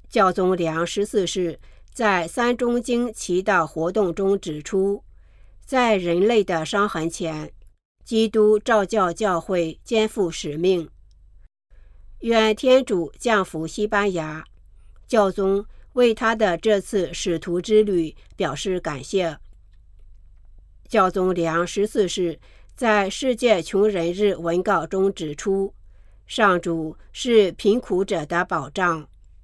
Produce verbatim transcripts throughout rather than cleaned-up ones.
教宗良十四世在三中经祈祷活动中指出，在人类的伤痕前，基督召教教会肩负使命。愿天主降福西班牙。教宗为他的这次使徒之旅表示感谢。教宗良十四世在世界穷人日文告中指出，上主是贫苦者的保障。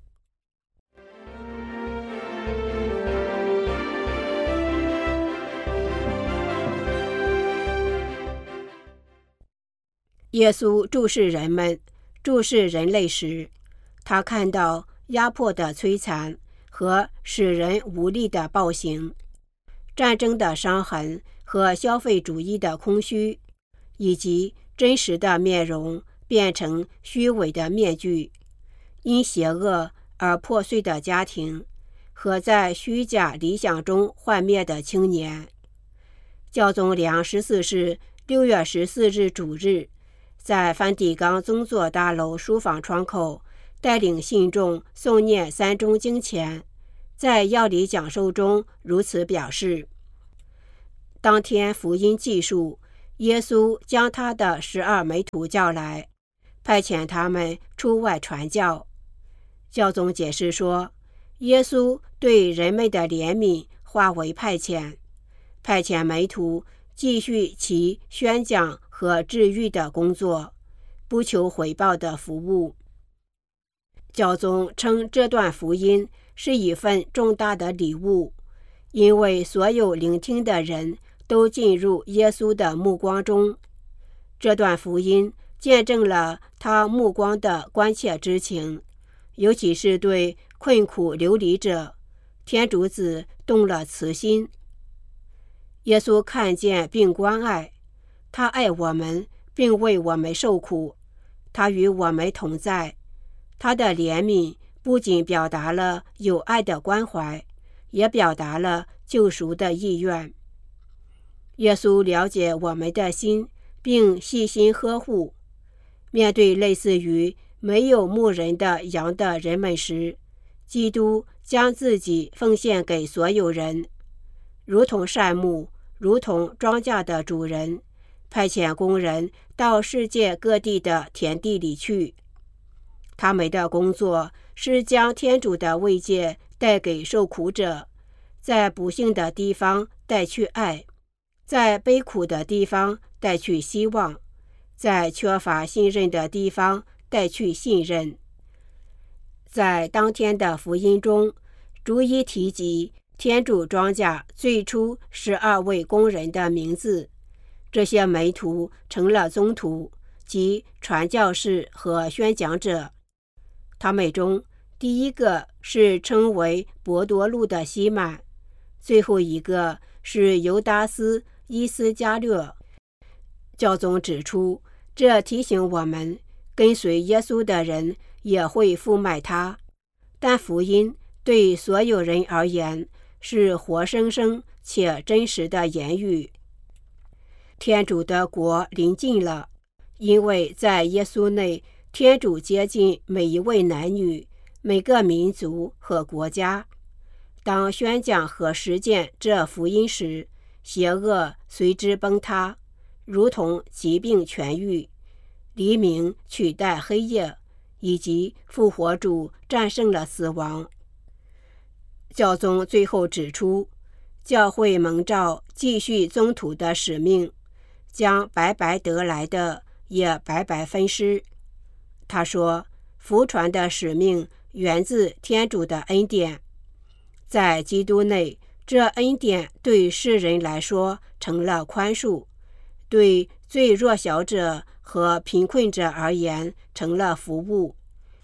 耶稣注视人们，注视人类时，他看到压迫的摧残和使人无力的暴行，战争的伤痕和消费主义的空虚，以及真实的面容变成虚伪的面具，因邪恶而破碎的家庭和在虚假理想中幻灭的青年。教宗良十四世六月十四日主日，在梵蒂冈宗座大楼书房窗口带领信众诵念三中经前，在要理讲授中如此表示：当天福音记述，耶稣将他的十二门徒叫来，派遣他们出外传教。教宗解释说，耶稣对人们的怜悯化为派遣，派遣门徒继续其宣讲和治愈的工作，不求回报的服务。教宗称这段福音是一份重大的礼物，因为所有聆听的人都进入耶稣的目光中。这段福音见证了他目光的关切之情，尤其是对困苦流离者，天主子动了慈心。耶稣看见并关爱，他爱我们，并为我们受苦，他与我们同在。他的怜悯不仅表达了有爱的关怀，也表达了救赎的意愿。耶稣了解我们的心，并细心呵护。面对类似于没有牧人的羊的人们时，基督将自己奉献给所有人，如同善牧，如同庄稼的主人，派遣工人到世界各地的田地里去。他们的工作是将天主的慰藉带给受苦者，在不幸的地方带去爱，在悲苦的地方带去希望，在缺乏信任的地方带去信任。在当天的福音中，逐一提及天主庄稼最初十二位工人的名字，这些门徒成了宗徒，即传教士和宣讲者。他们中第一个是称为伯多禄的西满，最后一个是犹达斯·伊斯加略。教宗指出，这提醒我们，跟随耶稣的人也会出卖他，但福音对所有人而言是活生生且真实的言语。天主的国临近了，因为在耶稣内，天主接近每一位男女，每个民族和国家。当宣讲和实践这福音时，邪恶随之崩塌，如同疾病痊愈，黎明取代黑夜，以及复活主战胜了死亡。教宗最后指出，教会蒙召继续宗徒的使命，将白白得来的也白白分施。他说，福传的使命源自天主的恩典，在基督内，这恩典对世人来说成了宽恕，对最弱小者和贫困者而言成了服务。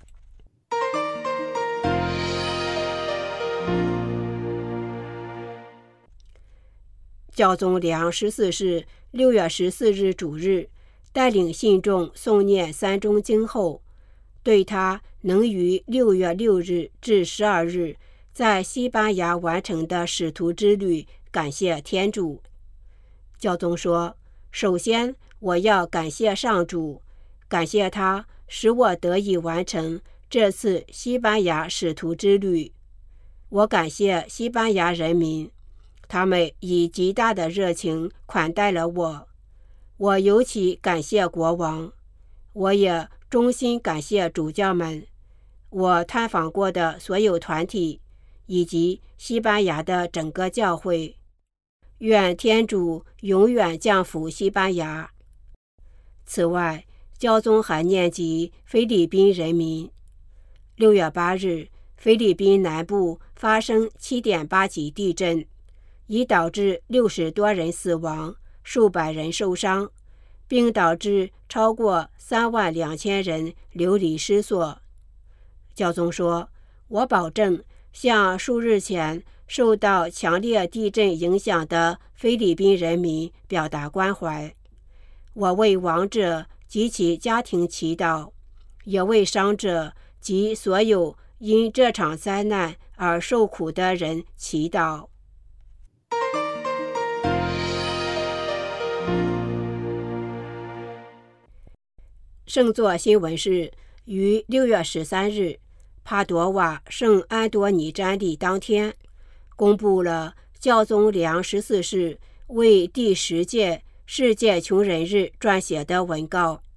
教宗良十四世六月十四日主日带领信众诵念三中经后，对他能于六月六日至十二日在西班牙完成的使徒之旅感谢天主。教宗说，首先我要感谢上主，感谢他使我得以完成这次西班牙使徒之旅。我感谢西班牙人民，他们以极大的热情款待了我。我尤其感谢国王，我也衷心感谢主教们，我探访过的所有团体，以及西班牙的整个教会。愿天主永远降福西班牙。此外，教宗还念及菲律宾人民。六月八日，菲律宾南部发生 七点八 级地震，已导致六十多人死亡，数百人受伤，并导致超过三万两千人流离失所。教宗说：“我保证向数日前受到强烈地震影响的菲律宾人民表达关怀。我为亡者及其家庭祈祷，也为伤者及所有因这场灾难而受苦的人祈祷。”圣座新闻是，于六月十三日，帕多瓦圣安多尼瞻礼当天，公布了教宗良十四世为第十届世界穷人日撰写的文告。